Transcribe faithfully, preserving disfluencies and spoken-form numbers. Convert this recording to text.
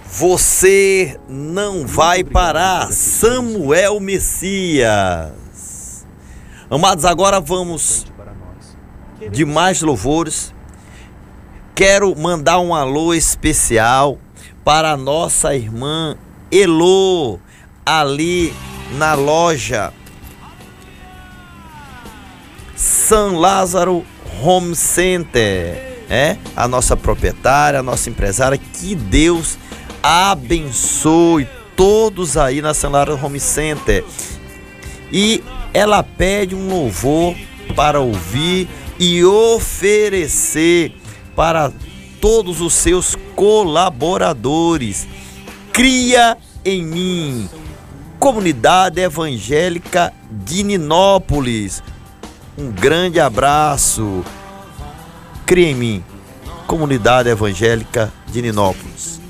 Você não vai parar, Samuel Messias. Amados, agora vamos de mais louvores. Quero mandar um alô especial para a nossa irmã Elô, ali na loja São Lázaro Home Center, é a nossa proprietária, a nossa empresária. Que Deus abençoe todos aí na São Lázaro Home Center. E ela pede um louvor para ouvir e oferecer para todos os seus colaboradores. Cria em mim, Comunidade Evangélica de Ninópolis. Um grande abraço. Cria em mim, Comunidade Evangélica de Ninópolis.